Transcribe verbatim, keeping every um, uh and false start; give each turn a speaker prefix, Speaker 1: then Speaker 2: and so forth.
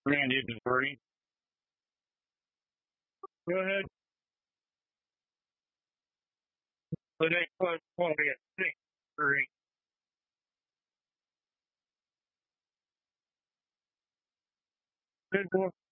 Speaker 1: Randy, this is Bernie. Go ahead. The next one will be at six three. Good boy.